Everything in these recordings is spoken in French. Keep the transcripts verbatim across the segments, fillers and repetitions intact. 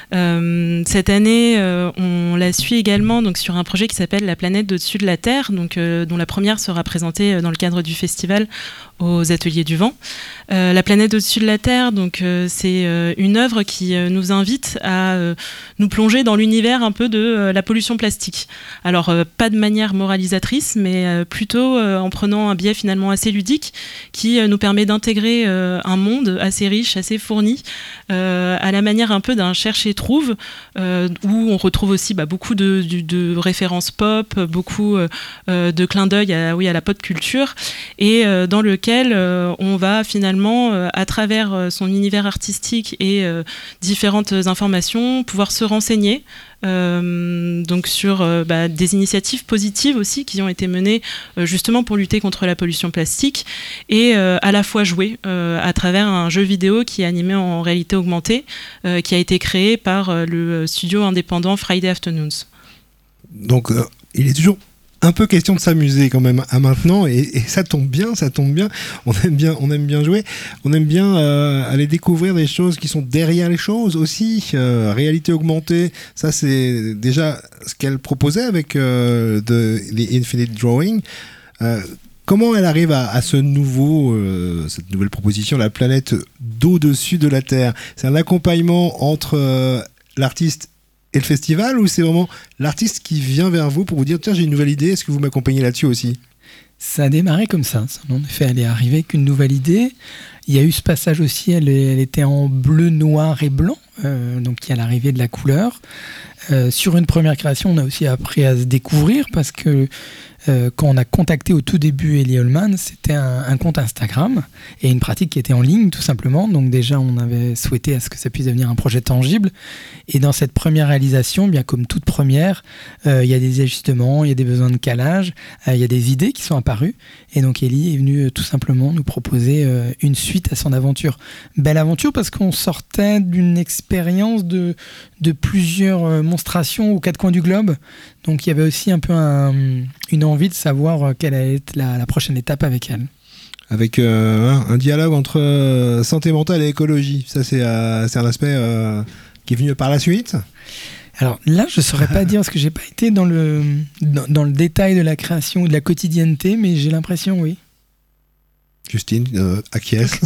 Euh, cette année, euh, on la suit également donc, sur un projet qui s'appelle La planète d'au-dessus de la Terre, donc, euh, dont la première sera présentée dans le cadre du festival aux Ateliers du Vent. Euh, La planète au-dessus de la Terre, donc, euh, c'est euh, une œuvre qui euh, nous invite à euh, nous plonger dans l'univers un peu de euh, la pollution plastique. Alors, euh, pas de manière moralisatrice, mais euh, plutôt euh, en prenant un biais finalement assez ludique qui euh, nous permet d'intégrer euh, un monde assez riche, assez fourni, euh, à la manière un peu d'un cherche et trouve, euh, où on retrouve aussi bah, beaucoup de, de, de références pop, beaucoup euh, de clins d'œil à, oui, à la pop culture, et euh, dans lequel Euh, on va finalement, euh, à travers euh, son univers artistique et euh, différentes informations, pouvoir se renseigner euh, donc sur euh, bah, des initiatives positives aussi qui ont été menées euh, justement pour lutter contre la pollution plastique et euh, à la fois jouer euh, à travers un jeu vidéo qui est animé en réalité augmentée, euh, qui a été créé par euh, le studio indépendant Friday Afternoons. Donc euh, il est toujours un peu question de s'amuser quand même à maintenant et, et ça tombe bien, ça tombe bien. On aime bien, on aime bien jouer, on aime bien euh, aller découvrir des choses qui sont derrière les choses aussi. Euh, réalité augmentée, ça c'est déjà ce qu'elle proposait avec euh, de, les Infinite Drawing. Euh, comment elle arrive à, à ce nouveau, euh, cette nouvelle proposition, la planète d'au-dessus de la Terre? C'est un accompagnement entre euh, l'artiste et le festival, ou c'est vraiment l'artiste qui vient vers vous pour vous dire tiens j'ai une nouvelle idée, est-ce que vous m'accompagnez là-dessus aussi? Ça a démarré comme ça. En effet, elle est arrivée avec une nouvelle idée. Il y a eu ce passage aussi, elle, elle était en bleu, noir et blanc, euh, donc il y a l'arrivée de la couleur. Euh, sur une première création, on a aussi appris à se découvrir parce que euh, quand on a contacté au tout début Ellie Holman, c'était un, un compte Instagram et une pratique qui était en ligne tout simplement. Donc déjà, on avait souhaité à ce que ça puisse devenir un projet tangible. Et dans cette première réalisation, bien comme toute première, euh, il y a des ajustements, il y a des besoins de calage, euh, il y a des idées qui sont apparues. Et donc Ellie est venue euh, tout simplement nous proposer euh, une suite à son aventure. Belle aventure parce qu'on sortait d'une expérience de, de plusieurs euh, monstrations aux quatre coins du globe. Donc il y avait aussi un peu un, une envie de savoir quelle allait être la, la prochaine étape avec elle. Avec euh, un, un dialogue entre euh, santé mentale et écologie. Ça, c'est, euh, c'est un aspect euh, qui est venu par la suite. Alors là, je ne saurais pas dire parce que je n'ai pas été dans le, dans, dans le détail de la création ou de la quotidienneté, mais j'ai l'impression, oui. Justine, euh, acquiesce.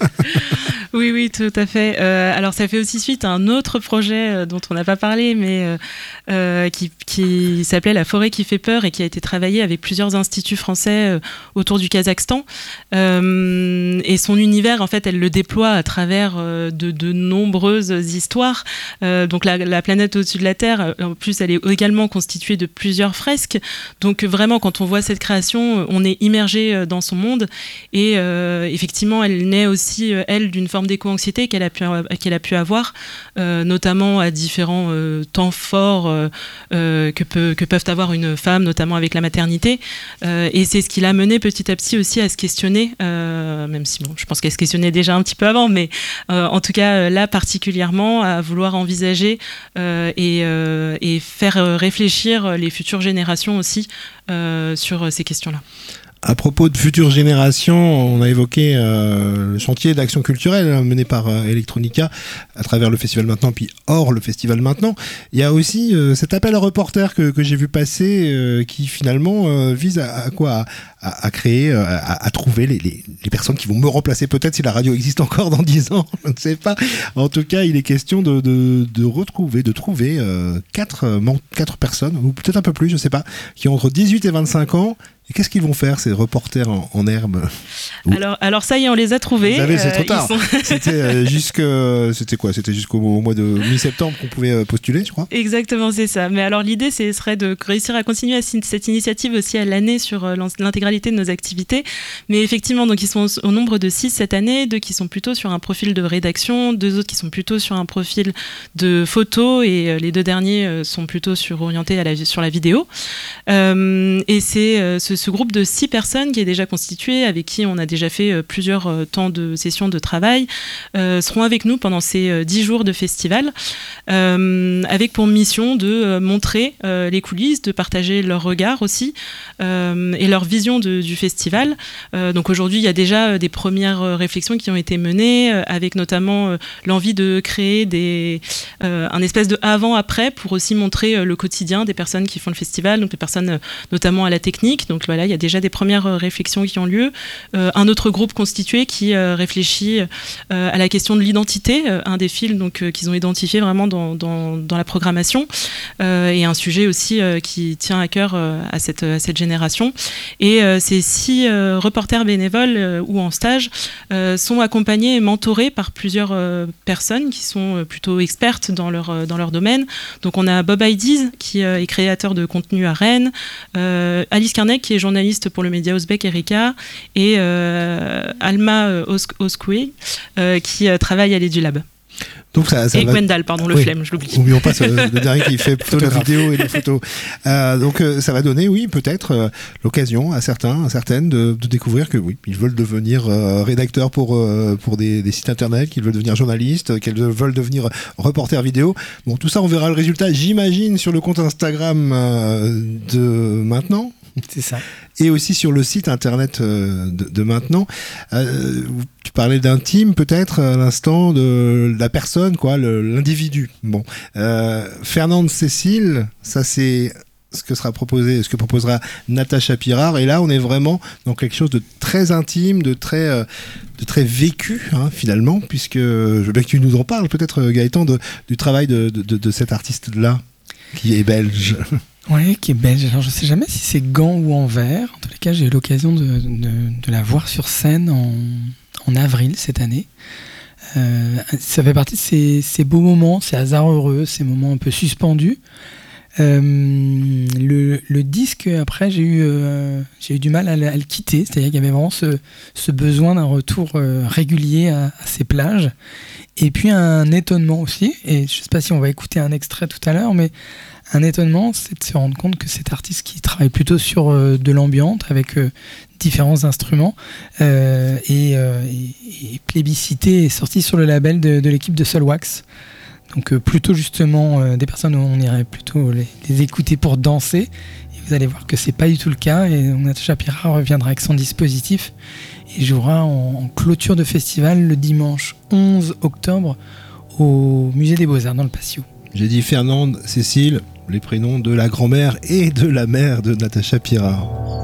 Oui, oui, tout à fait. Euh, alors, ça fait aussi suite à un autre projet euh, dont on n'a pas parlé, mais euh, euh, qui, qui s'appelait La forêt qui fait peur et qui a été travaillé avec plusieurs instituts français euh, autour du Kazakhstan. Euh, et son univers, en fait, elle le déploie à travers euh, de, de nombreuses histoires. Euh, donc, la, la planète au-dessus de la Terre, en plus, elle est également constituée de plusieurs fresques. Donc, vraiment, quand on voit cette création, on est immergé dans son monde. Et euh, effectivement, elle naît aussi, elle, d'une forme d'éco-anxiété qu'elle a pu, qu'elle a pu avoir, euh, notamment à différents euh, temps forts euh, euh, que, peut, que peuvent avoir une femme, notamment avec la maternité. Euh, et c'est ce qui l'a menée petit à petit aussi à se questionner, euh, même si bon, je pense qu'elle se questionnait déjà un petit peu avant, mais euh, en tout cas, là particulièrement, à vouloir envisager euh, et, euh, et faire réfléchir les futures générations aussi euh, sur ces questions-là. À propos de futures générations, on a évoqué euh, le chantier d'action culturelle mené par euh, Electronica à travers le festival Maintenant, puis hors le festival Maintenant. Il y a aussi euh, cet appel à reporters que, que j'ai vu passer euh, qui finalement euh, vise à, à quoi à, à créer, à, à trouver les, les, les personnes qui vont me remplacer peut-être si la radio existe encore dans dix ans, je ne sais pas. En tout cas, il est question de, de, de retrouver, de trouver euh, quatre, quatre personnes, ou peut-être un peu plus, je ne sais pas, qui ont entre dix-huit et vingt-cinq ans. Et qu'est-ce qu'ils vont faire, ces reporters en, en herbe? alors, alors ça y est, on les a trouvés. Vous savez, c'est trop euh, tard. Sont... c'était, euh, jusque, c'était quoi C'était jusqu'au mois de mi-septembre qu'on pouvait postuler, je crois. Exactement, c'est ça. Mais alors l'idée, ce serait de réussir à continuer à cette initiative aussi à l'année sur l'intégralité de nos activités. Mais effectivement, donc ils sont au nombre de six cette année, deux qui sont plutôt sur un profil de rédaction, deux autres qui sont plutôt sur un profil de photo, et les deux derniers sont plutôt sur, orientés à la, sur la vidéo. Euh, et c'est ce ce, ce groupe de six personnes qui est déjà constitué, avec qui on a déjà fait euh, plusieurs euh, temps de sessions de travail, euh, seront avec nous pendant ces euh, dix jours de festival, euh, avec pour mission de euh, montrer euh, les coulisses, de partager leur regard aussi euh, et leur vision de, du festival. Euh, donc aujourd'hui, il y a déjà euh, des premières euh, réflexions qui ont été menées, euh, avec notamment euh, l'envie de créer des, euh, un espèce de avant-après pour aussi montrer euh, le quotidien des personnes qui font le festival, donc des personnes euh, notamment à la technique. Donc voilà, il y a déjà des premières euh, réflexions qui ont lieu. Euh, un autre groupe constitué qui euh, réfléchit euh, à la question de l'identité, euh, un des fils donc, euh, qu'ils ont identifié vraiment dans, dans, dans la programmation, euh, et un sujet aussi euh, qui tient à cœur euh, à, cette, à cette génération. Et euh, ces six euh, reporters bénévoles euh, ou en stage euh, sont accompagnés et mentorés par plusieurs euh, personnes qui sont euh, plutôt expertes dans leur, euh, dans leur domaine. Donc on a Bob Ideas qui euh, est créateur de contenu à Rennes, euh, Alice Karnek qui est journaliste pour le média Ouzbek Erika, et euh, Alma Oskoué euh, qui euh, travaille à l'EduLab. Donc ça, ça et va... Gwendal, pardon, le oui. flemme, je l'oublie. N'oublions pas ce, le dernier qui fait plutôt la vidéo et les photos. Euh, donc euh, ça va donner, oui, peut-être euh, l'occasion à certains, à certaines de, de découvrir que oui, ils veulent devenir euh, rédacteurs pour euh, pour des, des sites internet, qu'ils veulent devenir journalistes, qu'ils veulent devenir reporters vidéo. Bon, tout ça, on verra le résultat, j'imagine, sur le compte Instagram euh, de maintenant. C'est ça. Et aussi sur le site internet euh, de, de maintenant. Euh, tu parlais d'intime peut-être à l'instant, de la personne, quoi, le, l'individu. Bon, euh, Fernande Cécile, ça c'est ce que sera proposé, ce que proposera Natacha Pirard. Et là, on est vraiment dans quelque chose de très intime, de très, euh, de très vécu, hein, finalement, puisque je veux bien que tu nous en parles, peut-être Gaëtan, de, du travail de, de, de, de cet artiste-là, qui est belge. Oui, qui est belge. Alors, je ne sais jamais si c'est Gand ou Anvers. En tous les cas, j'ai eu l'occasion de, de, de la voir sur scène en, en avril cette année. Euh, ça fait partie de ces, ces beaux moments, ces hasards heureux, ces moments un peu suspendus. Euh, le, le disque, après, j'ai eu, euh, j'ai eu du mal à, à le quitter. C'est-à-dire qu'il y avait vraiment ce, ce besoin d'un retour euh, régulier à, à ces plages. Et puis un étonnement aussi. Et je ne sais pas si on va écouter un extrait tout à l'heure, mais un étonnement, c'est de se rendre compte que cet artiste qui travaille plutôt sur euh, de l'ambiance avec euh, différents instruments euh, et, euh, et, et plébiscité et sorti sur le label de, de l'équipe de Solwax. Donc euh, plutôt justement euh, des personnes où on irait plutôt les, les écouter pour danser. Et vous allez voir que c'est pas du tout le cas. Et Natacha Pirard reviendra avec son dispositif et jouera en, en clôture de festival le dimanche onze octobre au Musée des Beaux-Arts dans le Patio. J'ai dit Fernande Cécile, les prénoms de la grand-mère et de la mère de Natacha Pirard.